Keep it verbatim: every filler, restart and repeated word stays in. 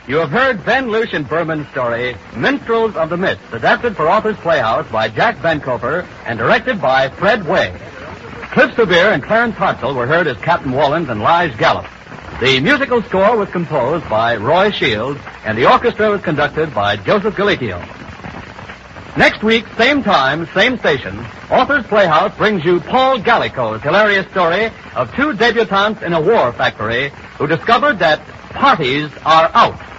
You have heard Ben Lucian Berman's story, Minstrels of the Mist, adapted for Authors Playhouse by Jack Benkofer and directed by Fred Way. Cliff Sevier and Clarence Hartzell were heard as Captain Wallens and Lige Gallup. The musical score was composed by Roy Shields, and the orchestra was conducted by Joseph Galicchio. Next week, same time, same station, Authors Playhouse brings you Paul Gallico's hilarious story of two debutantes in a war factory who discovered that parties are out.